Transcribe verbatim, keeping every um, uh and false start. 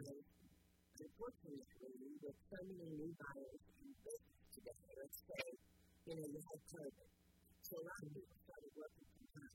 realize, unfortunately, with so many new buyers in business today, let's say, you know, you had COVID. So a lot of people started working from home.